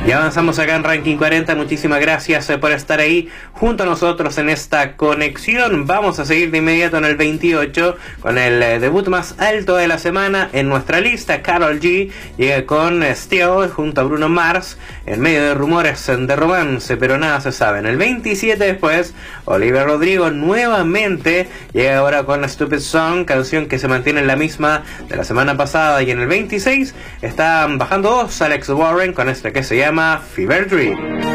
Y avanzamos acá en Ranking 40, muchísimas gracias por estar ahí junto a nosotros en esta conexión. Vamos a seguir de inmediato en el 28 con el debut más alto de la semana en nuestra lista. Karol G llega con Still junto a Bruno Mars en medio de rumores de romance, pero nada se sabe. En el 27 después, Olivia Rodrigo nuevamente llega ahora con Stupid Song, canción que se mantiene en la misma de la semana pasada. Y en el 26 están bajando dos, Alex Warren con este que se llama Fever Dream.